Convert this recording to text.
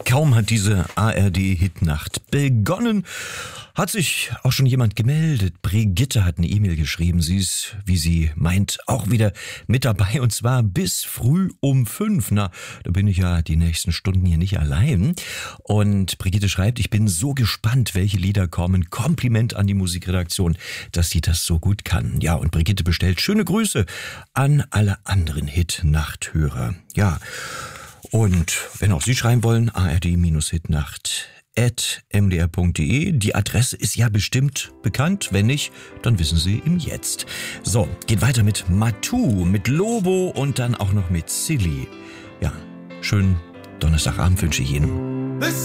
Kaum hat diese ARD-Hitnacht begonnen, hat sich auch schon jemand gemeldet. Brigitte hat eine E-Mail geschrieben. Sie ist, wie sie meint, auch wieder mit dabei und zwar bis früh um 5. Na, da bin ich ja die nächsten Stunden hier nicht allein. Und Brigitte schreibt, ich bin so gespannt, welche Lieder kommen. Kompliment an die Musikredaktion, dass sie das so gut kann. Ja, und Brigitte bestellt schöne Grüße an alle anderen Hitnacht-Hörer. Ja, und wenn auch Sie schreiben wollen, ard-hitnacht@mdr.de. Die Adresse ist ja bestimmt bekannt. Wenn nicht, dann wissen Sie im Jetzt. So, geht weiter mit Matu, mit Lobo und dann auch noch mit Silly. Ja, schönen Donnerstagabend wünsche ich Ihnen.